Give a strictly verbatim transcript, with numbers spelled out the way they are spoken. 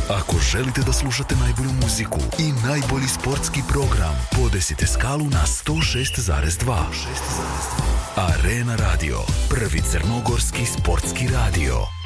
Ako želite da slušate najbolju muziku i najbolji sportski program, podesite skalu na sto šest zarez dva. Arena Radio, prvi crnogorski sportski radio.